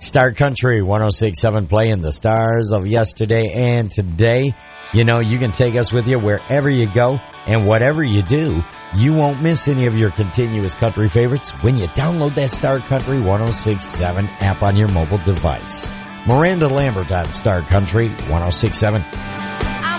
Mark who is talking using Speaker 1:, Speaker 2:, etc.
Speaker 1: Star Country 106.7 playing the stars of yesterday and today. You know, you can take us with you wherever you go, and whatever you do, you won't miss any of your continuous country favorites when you download that Star Country 106.7 app on your mobile device. Miranda Lambert on Star Country 106.7.